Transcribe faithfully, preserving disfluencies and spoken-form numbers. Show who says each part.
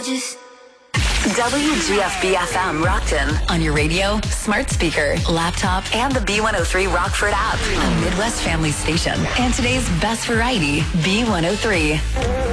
Speaker 1: Just W G F B F M Rockton on your radio, smart speaker, laptop, and the B one oh three Rockford app. A Midwest family station. And today's best variety, B one oh three.